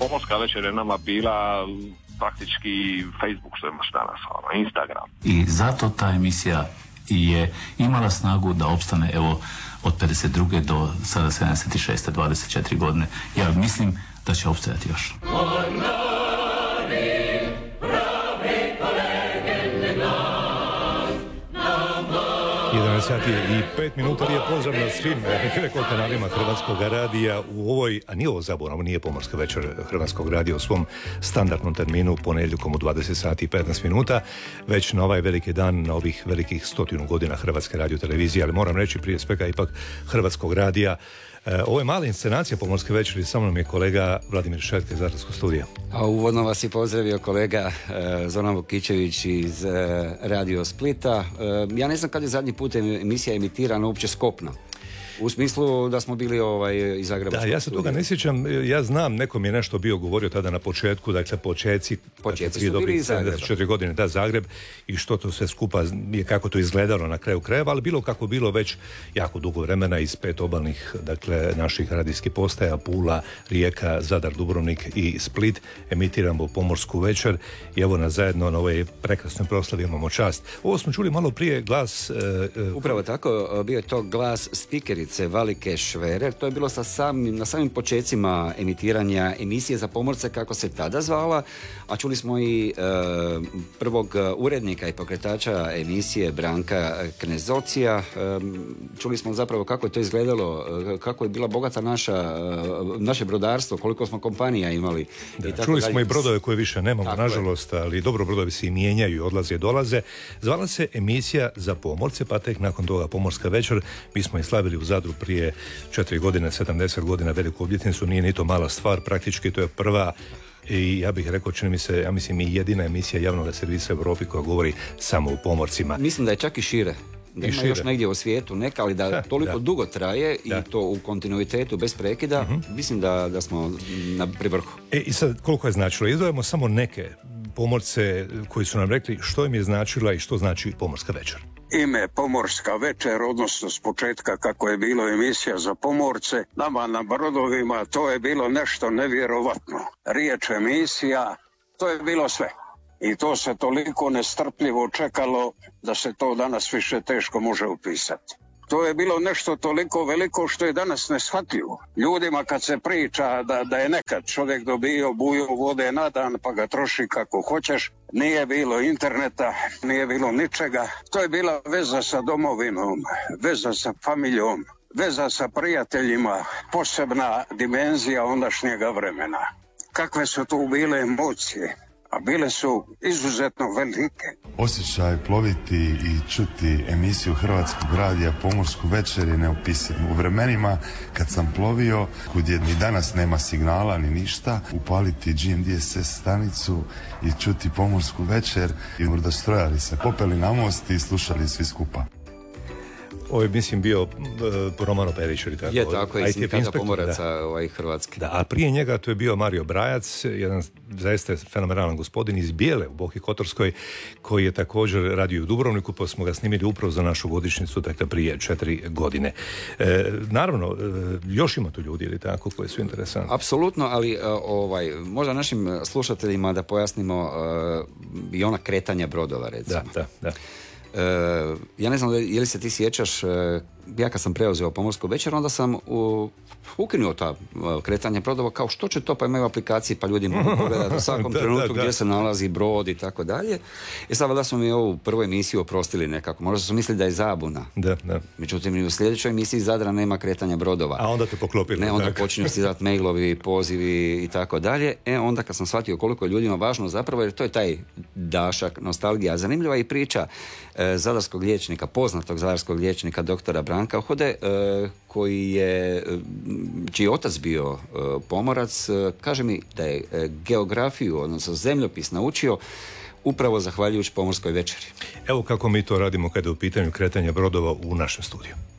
Pomorska večer je nama bila praktički Facebook što imaš danas, Instagram. I zato ta emisija je imala snagu da opstane, evo, od 52. do sada 76. 24 godine. Ja mislim da će opstajati još. 11 sati i 5 minuta je pozdrav na svim kanalima Hrvatskog radija u ovoj, a nije ovo zaboravno, nije Pomorska večer Hrvatskog radija u svom standardnom terminu ponedjeljkom u 20 sati i 15 minuta, već na ovaj veliki dan, na ovih velikih 100 godina Hrvatske radiotelevizije, ali moram reći prije svega ipak Hrvatskog radija. Ovo je mala inscenacija Pomorske večeri, sa mnom je kolega Vladimir Šetke iz Zadarskog studija. A uvodno vas je pozdravio kolega Zoran Vukičević iz Radio Splita. Ja ne znam kad je zadnji put emisija emitirana uopće s kopna. U smislu da smo bili iz Zagreba. Da, ja se toga ne sjećam, ja znam, neko mi je nešto bio govorio tada na početku, dakle početci su bili iz Zagreba. 74 godine, da, Zagreb, i što to sve skupa je, kako to izgledalo na kraju krajeva, ali bilo kako bilo već jako dugo vremena iz 5 obalnih, dakle, naših radijskih postaja, Pula, Rijeka, Zadar, Dubrovnik i Split, emitiramo Pomorsku večer i evo nas zajedno na ovoj prekrasnoj proslavi imamo čast. Ovo smo čuli malo prije glas... Upravo tako, bio je to glas spikerice Valike Šverer. To je bilo na samim počecima emitiranja emisije za pomorce, kako se tada zvala, a čuli smo i prvog urednika i pokretača emisije Branka Knezocija. Čuli smo zapravo kako je to izgledalo, kako je bila bogata naše brodarstvo, koliko smo kompanija imali. Da, čuli smo i brodove koje više nemamo, tako nažalost, ali dobro, brodovi se i mijenjaju, odlaze i dolaze. Zvala se emisija za pomorce, pa tek nakon toga Pomorska večer. Mi smo je slavili u Zadru prije 4 godine, 70 godina, veliku obljetnicu, nije ni to mala stvar, praktički to je prva i ja bih rekao, čini mi se, ja mislim i jedina emisija javnog servisa u Europi koja govori samo o pomorcima. Mislim da je čak i šire. Da ima još negdje u svijetu neka, ali da toliko dugo traje i to u kontinuitetu bez prekida, mislim da smo pri vrhu. I sad, koliko je značilo? Izdvajamo samo neke pomorce koji su nam rekli što im je značila i što znači Pomorska večer. Ime Pomorska večer, odnosno s početka kako je bilo emisija za pomorce, nama na brodovima to je bilo nešto nevjerovatno. Riječ emisija, to je bilo sve. I to se toliko nestrpljivo čekalo da se to danas više teško može upisati. To je bilo nešto toliko veliko što je danas neshvatljivo. Ljudima kad se priča da je nekad čovjek dobio buju vode na dan pa ga troši kako hoćeš, nije bilo interneta, nije bilo ničega. To je bila veza sa domovinom, veza sa familijom, veza sa prijateljima, posebna dimenzija ondašnjega vremena. Kakve su tu bile emocije? A bile su izuzetno velike. Osjećaj ploviti i čuti emisiju Hrvatskog radija Pomorsku večer je neopisiv. U vremenima kad sam plovio, gdje ni danas nema signala ni ništa, upaliti GMDSS stanicu i čuti Pomorsku večer i brodostrojari se popeli na most i slušali svi skupa. Ovo je, mislim, bio Romano Perić, ili tako? Je, tako je, sindikata pomoraca Hrvatske. Da, a prije njega to je bio Mario Brajac, jedan zaista fenomenalan gospodin iz Bijele u Boki Kotorskoj, koji je također radio u Dubrovniku, pa smo ga snimili upravo za našu godišnjicu, dakle prije 4 godine. Naravno, još ima tu ljudi, ili tako, koji su interesantni. Apsolutno, ali možda našim slušateljima da pojasnimo i ona kretanja brodova, recimo. Da. Ja ne znam je li se ti sjećaš, ja kad sam preuzeo Pomorsku večer, onda sam ukinuo ta kretanja brodova, kao što će to, pa imaju aplikaciji pa ljudi mogu pogledati u svakom trenutku gdje se nalazi brod i tako dalje. I sad da smo mi ovu prvu emisiju oprostili nekako, možda su mislili da je zabuna. Da. Međutim, u sljedećoj emisiji Zadra nema kretanja brodova. A onda te poklopili. Ne, onda počinju stizati mailovi, pozivi i tako dalje. Onda kad sam shvatio koliko je ljudima važno zapravo, jer to je taj dašak, nostalgija. Zanimljiva i priča zadarskog liječnika, poznatog zadarskog liječnika doktora Branka Ohode, čiji otac bio pomorac. Kaže mi da je geografiju, odnosno zemljopis naučio upravo zahvaljujući Pomorskoj večeri. Evo kako mi to radimo kada je u pitanju kretanja brodova u našem studiju.